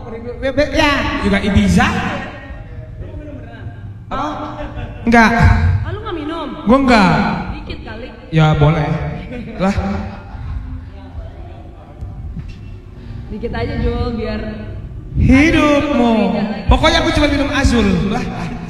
Ya. Juga Ibiza. Apa? Enggak. Lu nggak minum? Gua enggak. Dikit kali. Ya boleh. Lah. Dikit aja Jul biar Hidupmu. Pokoknya aku cuma minum Azul. Lah.